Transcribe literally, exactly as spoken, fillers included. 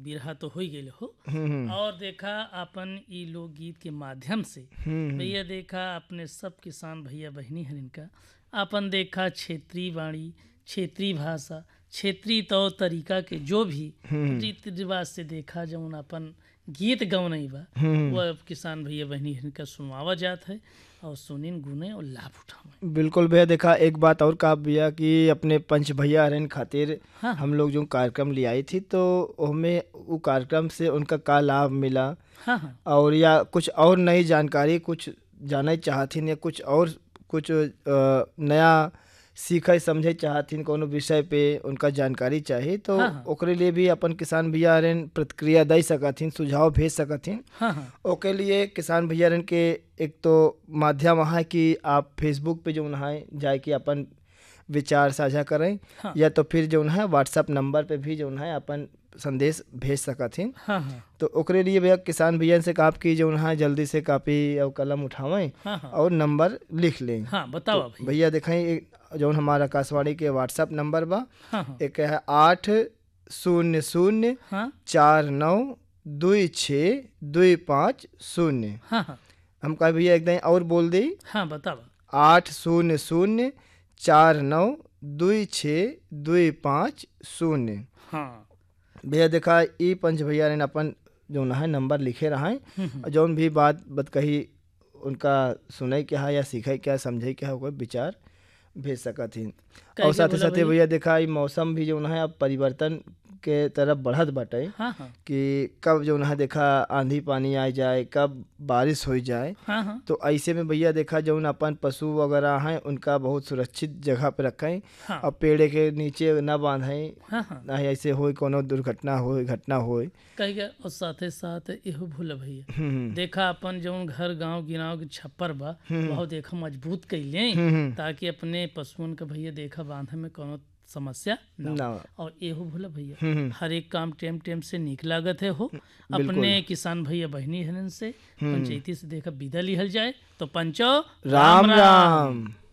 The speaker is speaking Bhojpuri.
बिरहा तो हो ही गए हो। हम्म और देखा अपन ई लोकगीत के माध्यम से हम्म भैया देखा अपने सब किसान भैया बहनी हन का अपन देखा क्षेत्रीय वाणी, क्षेत्रीय भाषा, क्षेत्रीय तौर तरीका के जो भी रीति रिवाज से देखा जौन अपन गीत गौनई बा वो अब किसान भैया बहनी हन का सुनवावा जात है और सुनिन गुने और लाभ उठावे। बिल्कुल भैया देखा एक बात और कहा भैया कि अपने पंच भैया हरन खातिर हाँ हम लोग जो कार्यक्रम ले आई थी तो हमें वो कार्यक्रम से उनका का लाभ मिला हाँ हाँ और या कुछ और नई जानकारी कुछ जानना चाहथिन या कुछ और कुछ अ, नया सीखे समझे चाहथिन कोनो विषय पे उनका जानकारी चाहिए तो हाँ, हाँ। ओकरे लिए भी अपन किसान भैया हरन प्रतिक्रिया दे सकथिन, सुझाव भेज सकथिन। हाँ हाँ ओके लिए किसान भैया हरन के एक तो माध्यम है कि आप फेसबुक पे जो है जाए कि अपन विचार साझा करें हाँ या तो फिर जो है व्हाट्सअप नंबर पे भी जो है अपन संदेश भेज सकथिन। हाँ हाँ तो ओकरे लिए भैया किसान भैया से आप की जो है जल्दी से कापी और कलम उठावें हाँ हाँ और नंबर लिख लें। हाँ बताओ भैया। भैया देखें जो हमारा आकाशवाणी के व्हाट्सअप नंबर बा हाँ हाँ एक है आठ शून्य शून्य हाँ चार नौ दुई छः दुई पाँच शून्य। हाँ हाँ हम कहा भैया एकदम और बोल दी हाँ बताओ। आठ शून्य शून्य चार नौ दुई छः दुई पाँच शून्य। हाँ भैया देखा ई पंच भैया ने अपन जो है नंबर लिखे रहा है और जौन भी बात बत कही उनका सुने क्या है या सीखे क्या समझे क्या है कोई विचार भेज सकथिन। और साथ ही साथ भैया देखा ई मौसम भी जो है अब परिवर्तन के तरफ बढ़त बाटे हाँ हाँ कि कब जो है देखा आंधी पानी आ जाए कब बारिश हो जाए। हाँ हाँ तो ऐसे में भैया देखा जो अपन पशु वगैरह हैं उनका बहुत सुरक्षित जगह पे रखें हाँ और पेड़ के नीचे न बांधें हाँ हाँ ना ऐसे हो कोनो दुर्घटना हो घटना हो। कहिए और साथे साथ इहो भूल भैया हम्म देखा अपन जौन घर गांव गिराव के छप्पर बा वह देखा मजबूत कैले हम्म ताकि अपने पशुओं का भैया देखा बांधे में कोनो समस्या ना ना हो। और एहो भूला भैया हम्म हर एक काम टेम टेम से निक लागत है हो। अपने किसान भैया बहनी हनन से पंचायती से देखा विदा लिहल जाए तो पंचो राम राम।